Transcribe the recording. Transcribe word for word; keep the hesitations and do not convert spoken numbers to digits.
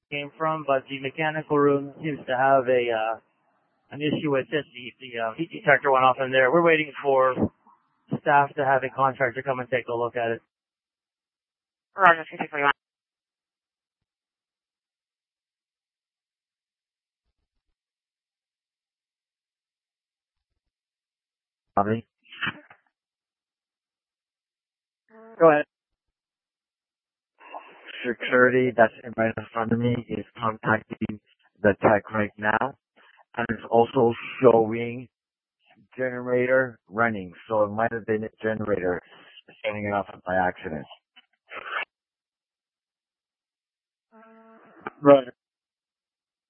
came from, but the mechanical room seems to have a uh, an issue with it. The, the uh, heat detector went off in there. We're waiting for staff to have a contractor come and take a look at it. Roger, two six one. Bobby? Go ahead. Security that's right in front of me is contacting the tech right now, and it's also showing generator running, so it might have been a generator setting it off by accident. Roger.